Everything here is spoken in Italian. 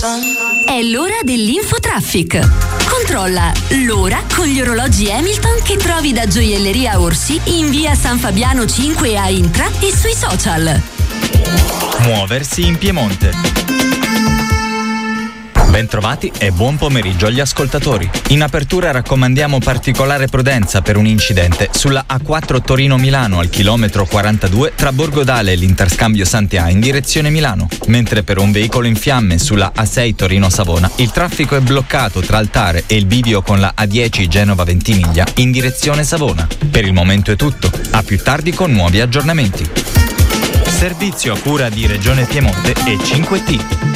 È l'ora dell'Infotraffic. Controlla l'ora con gli orologi Hamilton che trovi da Gioielleria Orsi in via San Fabiano 5 a Intra e sui social. Muoversi in Piemonte. Bentrovati e buon pomeriggio agli ascoltatori. In apertura raccomandiamo particolare prudenza per un incidente sulla A4 Torino-Milano al chilometro 42 tra Borgodale e l'Interscambio Santea in direzione Milano, mentre per un veicolo in fiamme sulla A6 Torino-Savona il traffico è bloccato tra Altare e il bivio con la A10 Genova-Ventimiglia in direzione Savona. Per il momento è tutto, a più tardi con nuovi aggiornamenti. Servizio a cura di Regione Piemonte e 5T.